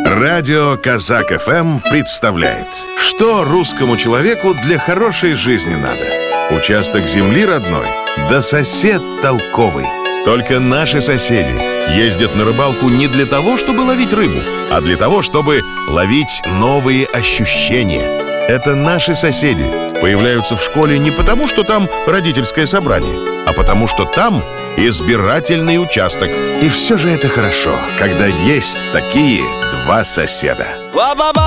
Радио Казак ФМ представляет, что русскому человеку для хорошей жизни надо. Участок земли родной, да сосед толковый. Только наши соседи ездят на рыбалку не для того, чтобы ловить рыбу, а для того, чтобы ловить новые ощущения. Это наши соседи появляются в школе не потому, что там родительское собрание, а потому, что там избирательный участок. И все же это хорошо, когда есть такие два соседа.